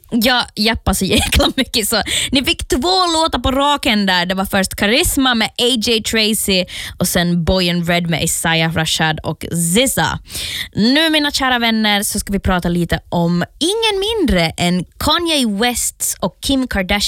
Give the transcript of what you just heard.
Jag jappar så jäkla mycket så. Ni fick 2 låtar på raken där. Det var först Charisma med AJ Tracey och sen Boy in Red med Isaiah Rashad och SZA. Nu mina kära vänner så ska vi prata lite om ingen mindre än Kanye Wests och Kim Kardashian